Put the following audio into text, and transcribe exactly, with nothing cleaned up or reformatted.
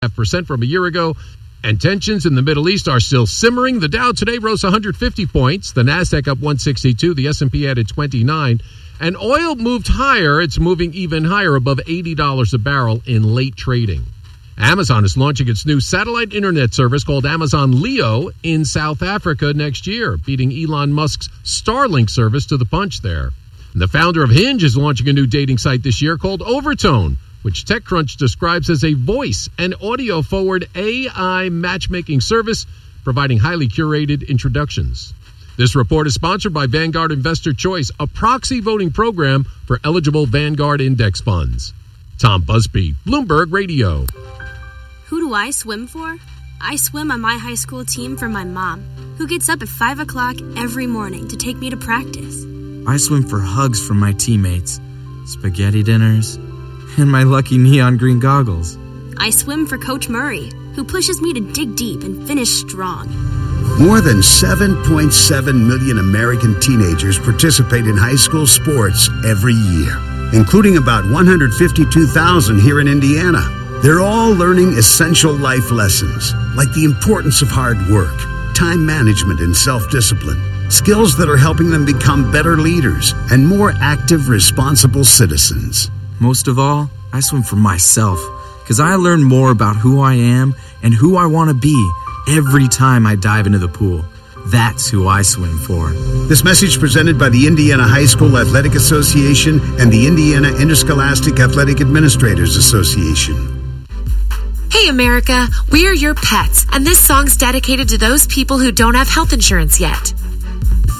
percent from a year ago. And tensions in the Middle East are still simmering. The Dow today rose one hundred fifty points. The Nasdaq up one sixty-two. The S and P added twenty-nine. And oil moved higher. It's moving even higher, above eighty dollars a barrel in late trading. Amazon is launching its new satellite internet service called Amazon Leo in South Africa next year, beating Elon Musk's Starlink service to the punch there. And the founder of Hinge is launching a new dating site this year called Overtone, which TechCrunch describes as a voice and audio-forward A I matchmaking service, providing highly curated introductions. This report is sponsored by Vanguard Investor Choice, a proxy voting program for eligible Vanguard index funds. Tom Busby, Bloomberg Radio. Who do I swim for? I swim on my high school team for my mom, who gets up at five o'clock every morning to take me to practice. I swim for hugs from my teammates, spaghetti dinners, and my lucky neon green goggles. I swim for Coach Murray, who pushes me to dig deep and finish strong. More than seven point seven million American teenagers participate in high school sports every year, including about one hundred fifty-two thousand here in Indiana. They're all learning essential life lessons, like the importance of hard work, time management, and self-discipline, skills that are helping them become better leaders and more active, responsible citizens. Most of all, I swim for myself, because I learn more about who I am and who I want to be every time I dive into the pool. That's who I swim for. This message presented by the Indiana High School Athletic Association and the Indiana Interscholastic Athletic Administrators Association. Hey America, we're your pets, and this song's dedicated to those people who don't have health insurance yet.